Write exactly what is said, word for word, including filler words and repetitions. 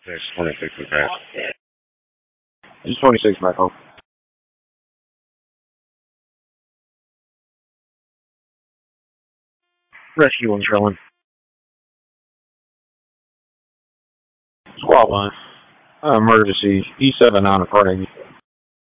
There's twenty-six in pass. It's twenty-six back home. Rescue one's rolling. Squad line. Uh, emergency. E seven on in front of you.